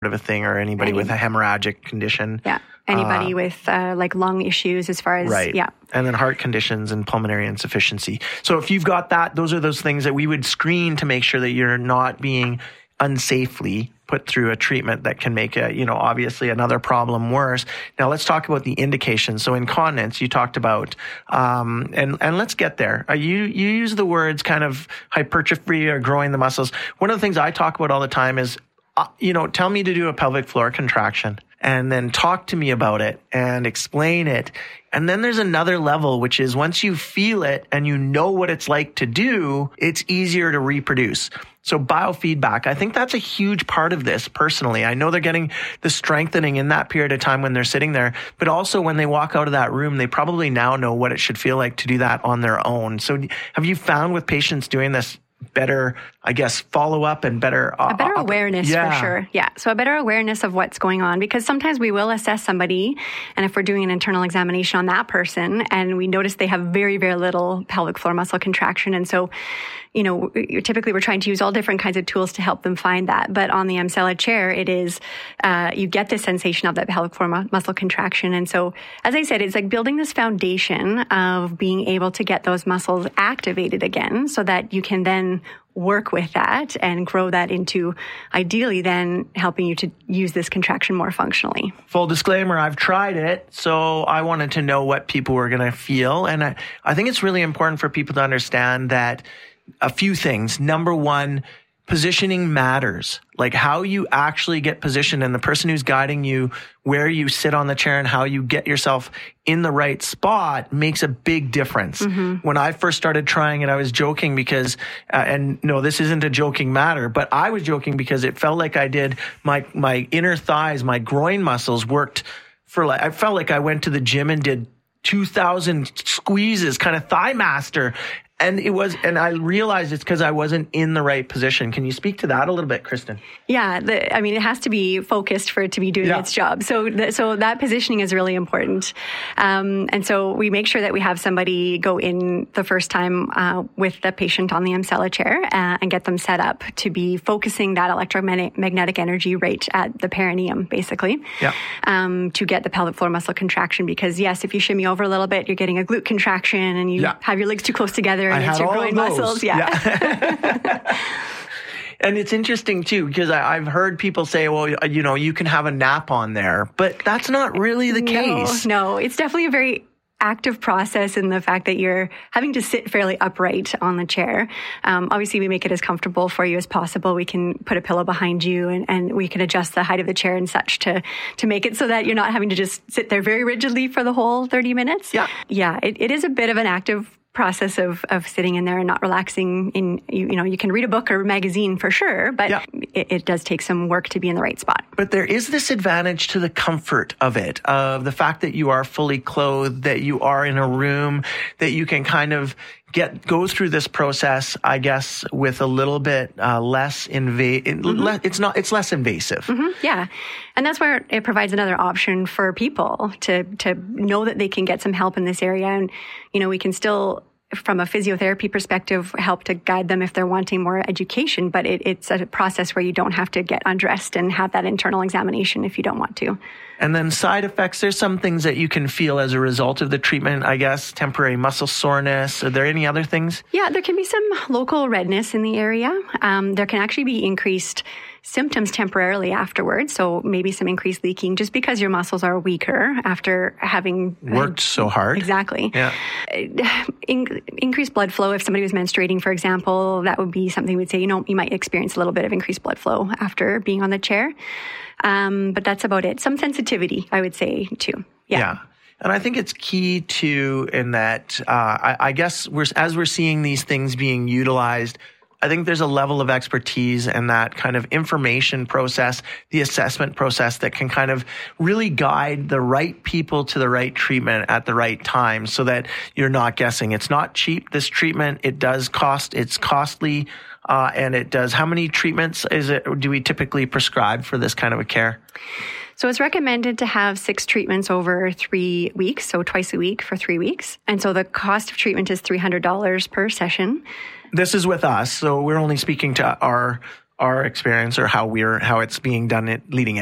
of a thing, or anybody with a hemorrhagic condition. Yeah. Anybody with like lung issues as far as, right. Yeah. And then heart conditions and pulmonary insufficiency. So if you've got that, those are those things that we would screen to make sure that you're not being unsafely put through a treatment that can make obviously another problem worse. Now let's talk about the indications. So incontinence, you talked about, and let's get there. You use the words kind of hypertrophy or growing the muscles. One of the things I talk about all the time is, tell me to do a pelvic floor contraction and then talk to me about it and explain it. And then there's another level, which is once you feel it and you know what it's like to do, it's easier to reproduce. So biofeedback, I think that's a huge part of this personally. I know they're getting the strengthening in that period of time when they're sitting there, but also when they walk out of that room, they probably now know what it should feel like to do that on their own. So have you found with patients doing this better, I guess, follow up and better... a better awareness for sure. Yeah. So a better awareness of what's going on, because sometimes we will assess somebody, and if we're doing an internal examination on that person and we notice they have very, very little pelvic floor muscle contraction. And so, typically we're trying to use all different kinds of tools to help them find that. But on the Emsella chair, it is, you get this sensation of that pelvic floor muscle contraction. And so, as I said, it's like building this foundation of being able to get those muscles activated again so that you can then work with that and grow that into, ideally then helping you to use this contraction more functionally. Full disclaimer, I've tried it, so I wanted to know what people were going to feel. And I think it's really important for people to understand that a few things. Number one, positioning matters. Like how you actually get positioned and the person who's guiding you, where you sit on the chair and how you get yourself in the right spot makes a big difference. Mm-hmm. When I first started trying it, I was joking because, and no, this isn't a joking matter, but I was joking because it felt like I did my inner thighs, my groin muscles worked I felt like I went to the gym and did 2,000 squeezes, kind of thigh master. And I realized it's because I wasn't in the right position. Can you speak to that a little bit, Kristen? Yeah, it has to be focused for it to be doing its job. So that positioning is really important. And so we make sure that we have somebody go in the first time with the patient on the Emsella chair and get them set up to be focusing that electromagnetic energy right at the perineum, basically, to get the pelvic floor muscle contraction. Because yes, if you shimmy over a little bit, you're getting a glute contraction and you have your legs too close together. And it's your groin muscles. Yeah. And it's interesting too, because I've heard people say, well, you can have a nap on there, but that's not really the case. No, it's definitely a very active process in the fact that you're having to sit fairly upright on the chair. Obviously, we make it as comfortable for you as possible. We can put a pillow behind you and we can adjust the height of the chair and such to make it so that you're not having to just sit there very rigidly for the whole 30 minutes. Yeah, it is a bit of an active process of sitting in there and not relaxing. You can read a book or a magazine for sure, but it does take some work to be in the right spot. But there is this advantage to the comfort of it, of the fact that you are fully clothed, that you are in a room, that you can kind of go through this process, I guess, with a little bit less invasive. Mm-hmm. It's less invasive. Mm-hmm. Yeah. And that's where it provides another option for people to know that they can get some help in this area. And, we can still, from a physiotherapy perspective, help to guide them if they're wanting more education. But it's a process where you don't have to get undressed and have that internal examination if you don't want to. And then side effects, there's some things that you can feel as a result of the treatment, I guess, temporary muscle soreness. Are there any other things? Yeah, there can be some local redness in the area. There can actually be increased symptoms temporarily afterwards. So maybe some increased leaking just because your muscles are weaker after having worked so hard. Exactly. Yeah. Increased blood flow. If somebody was menstruating, for example, that would be something we'd say, you might experience a little bit of increased blood flow after being on the chair. But that's about it. Some sensitivity, I would say, too. Yeah. And I think it's key, too, in that I guess as we're seeing these things being utilized, I think there's a level of expertise and that kind of information process, the assessment process that can kind of really guide the right people to the right treatment at the right time so that you're not guessing. It's not cheap, this treatment. It does cost. It's costly. And it does. How many treatments do we typically prescribe for this kind of a care? So it's recommended to have 6 treatments over 3 weeks, so twice a week for 3 weeks. And so the cost of treatment is $300 per session. This is with us, so we're only speaking to our our experience or how it's being done at leading